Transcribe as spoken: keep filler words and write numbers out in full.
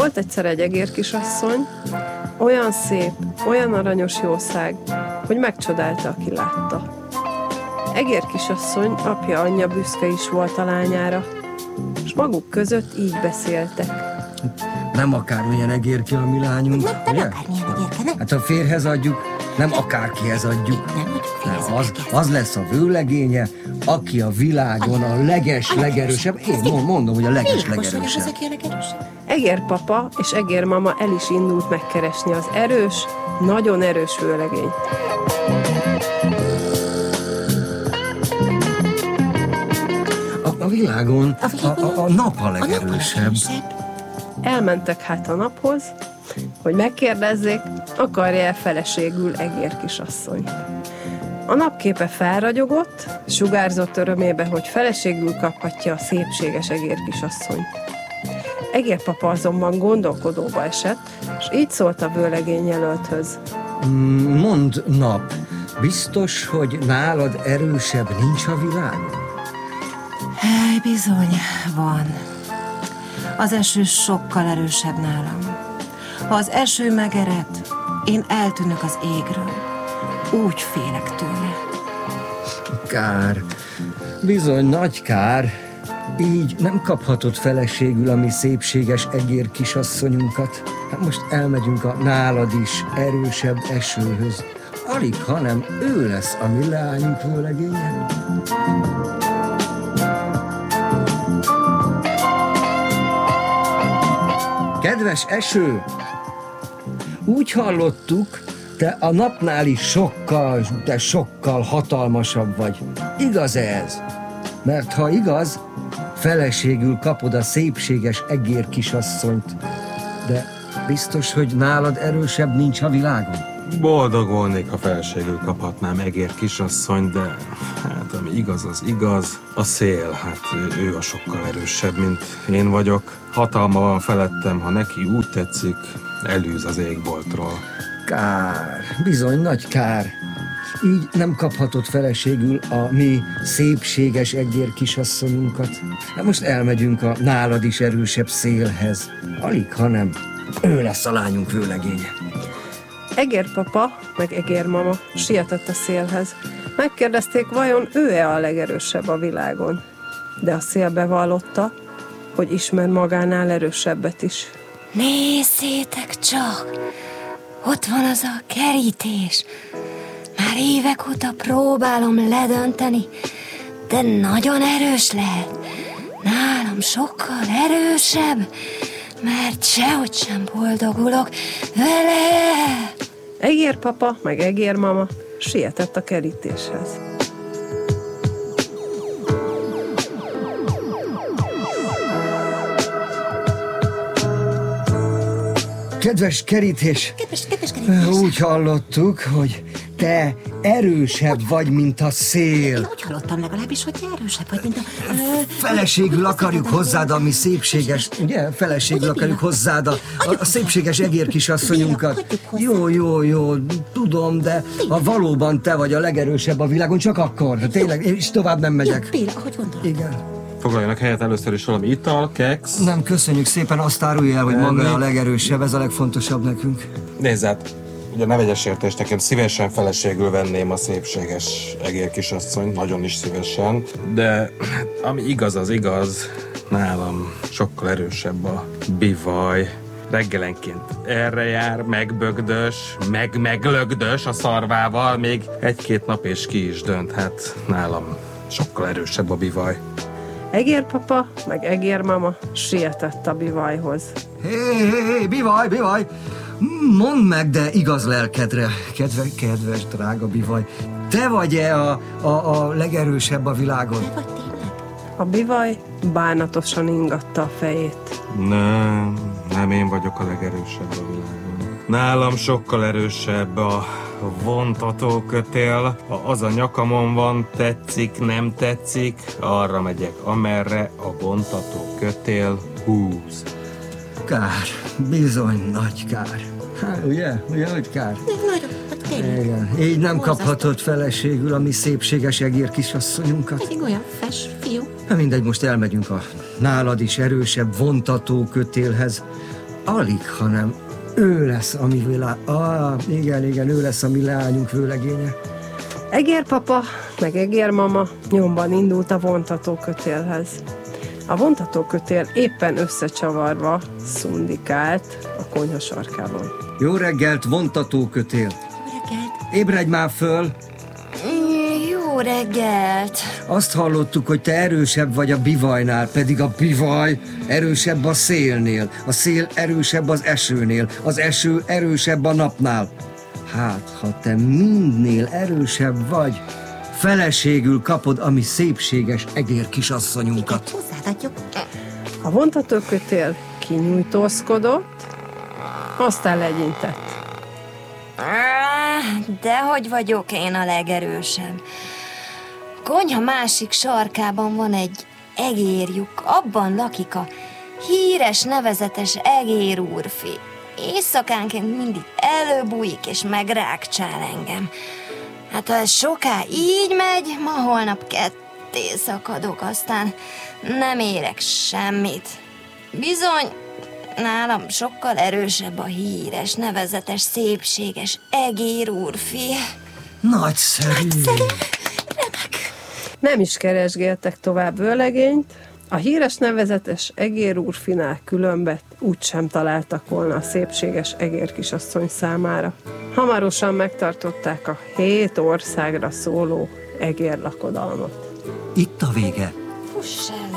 Volt egyszer egy egérkisasszony, olyan szép, olyan aranyos jószág, hogy megcsodálta, aki látta. Egérkisasszony apja anyja büszke is volt a lányára, és maguk között így beszéltek. Nem akármilyen egérke a mi lányunk, Nem, nem ugye? akármilyen egérke, nem? Hát ha férhez adjuk, nem akárkihez adjuk. Nem adjuk férhez, Nem, az, az lesz a vőlegénye, aki a világon a leges, legerősebb. Én mondom, hogy a leges, legerősebb. Az, aki a legerősebb. Egérpapa és egérmama el is indult megkeresni az erős, nagyon erős vőlegényt. A, a világon a, a, a nap a legerősebb. Elmentek hát a naphoz, hogy megkérdezzék, akarja-e feleségül egérkisasszony. A napképe felragyogott, sugárzott örömébe, hogy feleségül kaphatja a szépséges egérkisasszony. Egérpapa azonban gondolkodóba esett, és így szólt a vőlegény jelölthöz. Mondd, nap, biztos, hogy nálad erősebb nincs a világon? Hely, bizony, van. Az eső sokkal erősebb nálam. Ha az eső megered, én eltűnök az égről. Úgy félek tőle. Kár. Bizony, nagy kár. Így nem kaphatod feleségül a mi szépséges egér kisasszonyunkat. Hát most elmegyünk a nálad is erősebb esőhöz. Alig, hanem ő lesz a mi leányunk vőlegénye. Kedves eső! Úgy hallottuk, te a napnál is sokkal, de sokkal hatalmasabb vagy. Igaz ez? Mert ha igaz, feleségül kapod a szépséges egér kisasszonyt. De biztos, hogy nálad erősebb nincs a világon? Boldogolnék, ha feleségül kaphatnám egér kisasszony, de hát ami igaz, az igaz. A szél, hát ő, ő a sokkal erősebb, mint én vagyok. Hatalma van felettem, ha neki úgy tetszik, elűz az égboltról. Kár, bizony nagy kár. Így nem kaphatod feleségül a mi szépséges egér kisasszonyunkat. Hát most elmegyünk a nálad is erősebb szélhez. Alig, hanem ő lesz a lányunk vőlegénye. Egérpapa meg egérmama sietett a szélhez. Megkérdezték, vajon ő-e a legerősebb a világon. De a szél bevallotta, hogy ismer magánál erősebbet is. Nézzétek csak! Ott van az a kerítés. Már évek óta próbálom ledönteni, de nagyon erős lehet. Nálam sokkal erősebb, mert sehogy sem boldogulok vele. Egérpapa meg egérmama sietett a kerítéshez. Kedves kerítés, Kedves, kedves kerítés. úgy hallottuk, hogy te erősebb vagy, mint a szél. Én úgy hallottam legalábbis, hogy te erősebb vagy, mint a... Feleségül akarjuk hozzád a mi szépséges, ugye? Feleségül akarjuk hozzád a, a, a szépséges egér kisasszonyunkat. Jó, jó, jó, tudom, de ha valóban te vagy a legerősebb a világon, csak akkor. Tényleg, én is tovább nem megyek. Jó, Béla, ahogy gondolod. Igen. Foglaljanak helyet először is valami ital, keksz. Nem, köszönjük szépen, azt árulj el, hogy maga a legerősebb, ez a legfontosabb nekünk. Nézd hát, ugye ne vegyes értés, nekem szívesen feleségül venném a szépséges egér kisasszony, nagyon is szívesen, de ami igaz, az igaz, nálam sokkal erősebb a bivaj. Reggelenként erre jár, megbögdös, meg meglögdös a szarvával, még egy-két nap és ki is dönt, hát nálam sokkal erősebb a bivaj. Egérpapa meg egérmama sietett a bivajhoz. Hé, hé, hé, bivaj, bivaj! Mondd meg, de igaz lelkedre, kedve, kedves, drága bivaj, te vagy-e a, a, a legerősebb a világon? Te vagy tényleg? A bivaj bánatosan ingatta a fejét. Nem, nem én vagyok a legerősebb a világon. Nálam sokkal erősebb a vontatókötél. Ha az a nyakamon van, tetszik, nem tetszik, arra megyek, amerre a vontatókötél húz. Kár, bizony nagy kár. Há, ugye? Ugye, hogy kár? Nagyon, hát tényleg. Igen. Így nem kaphatod feleségül a mi szépséges egér kisasszonyunkat. Pedig olyan fes fiú. Na mindegy, most elmegyünk a nálad is erősebb vontató kötélhez. alig, hanem ő lesz a mi világ. Ah, igen, igen, ő lesz a mi leányunk vőlegénye. Egérpapa, meg egérmama nyomban indult a vontatókötélhez. A vontatókötél éppen összecsavarva szundikált a konyha sarkában. Jó reggelt, vontatókötél! Jó reggelt! Ébredj már föl! Jó reggelt! Azt hallottuk, hogy te erősebb vagy a bivajnál, pedig a bivaj erősebb a szélnél, a szél erősebb az esőnél, az eső erősebb a napnál. Hát, ha te mindnél erősebb vagy, feleségül kapod a mi szépséges egér kisasszonyunkat. Hozzáadjuk. A vontatókötél kinyújtózkodott, aztán legyintett. Dehogy vagyok én a legerősebb. A konyha másik sarkában van egy egérlyuk, abban lakik a híres, nevezetes egér úrfi. Éjszakánként mindig előbújik és megrákcsál engem. Hát ha ez soká így megy, ma holnap ketté szakadok, aztán nem érek semmit. Bizony, nálam sokkal erősebb a híres, nevezetes, szépséges egér úrfi. Nagyszerű! Nem is keresgéltek tovább vőlegényt, a híres nevezetes egér úrfinál különbet úgysem találtak volna a szépséges egér kisasszony számára. Hamarosan megtartották a hét országra szóló egérlakodalmat. Itt a vége. Fuss el!